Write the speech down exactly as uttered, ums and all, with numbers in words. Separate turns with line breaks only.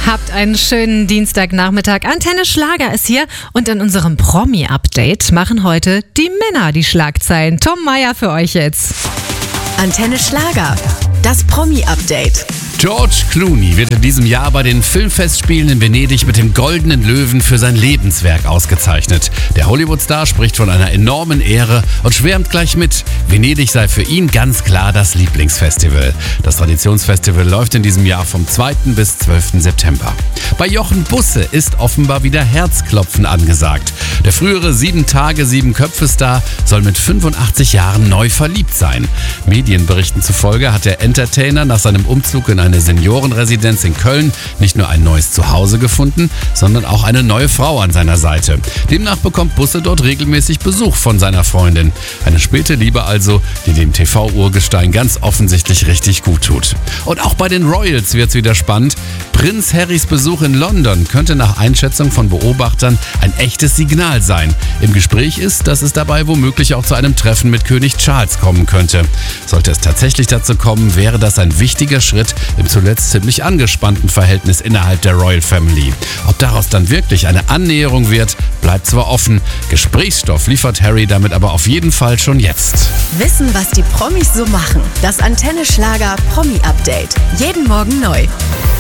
Habt einen schönen Dienstagnachmittag. Antenne Schlager ist hier und in unserem Promi-Update machen heute die Männer die Schlagzeilen. Tom Meyer für euch jetzt.
Antenne Schlager, das Promi-Update.
George Clooney wird in diesem Jahr bei den Filmfestspielen in Venedig mit dem Goldenen Löwen für sein Lebenswerk ausgezeichnet. Der Hollywood-Star spricht von einer enormen Ehre und schwärmt gleich mit. Venedig sei für ihn ganz klar das Lieblingsfestival. Das Traditionsfestival läuft in diesem Jahr vom zweiten bis zwölften September. Bei Jochen Busse ist offenbar wieder Herzklopfen angesagt. Der frühere Sieben-Tage-Sieben-Köpfe-Star soll mit fünfundachtzig Jahren neu verliebt sein. Medienberichten zufolge hat der Entertainer nach seinem Umzug in eine Seniorenresidenz in Köln nicht nur ein neues Zuhause gefunden, sondern auch eine neue Frau an seiner Seite. Demnach bekommt Busse dort regelmäßig Besuch von seiner Freundin. Eine späte Liebe also, die dem T V-Urgestein ganz offensichtlich richtig gut tut. Und auch bei den Royals wird's wieder spannend. Prinz Harrys Besuch in London könnte nach Einschätzung von Beobachtern ein echtes Signal sein. Im Gespräch ist, dass es dabei womöglich auch zu einem Treffen mit König Charles kommen könnte. Sollte es tatsächlich dazu kommen, wäre das ein wichtiger Schritt im zuletzt ziemlich angespannten Verhältnis innerhalb der Royal Family. Ob daraus dann wirklich eine Annäherung wird, bleibt zwar offen. Gesprächsstoff liefert Harry damit aber auf jeden Fall schon jetzt.
Wissen, was die Promis so machen. Das Antenne Schlager Promi-Update. Jeden Morgen neu.